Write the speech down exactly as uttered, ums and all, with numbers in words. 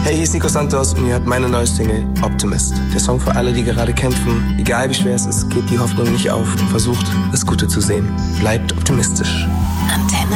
Hey, hier ist Nico Santos und ihr hört meine neue Single Optimist. Der Song für alle, die gerade kämpfen. Egal wie schwer es ist, gebt die Hoffnung nicht auf. Versucht, das Gute zu sehen. Bleibt optimistisch. Antenne.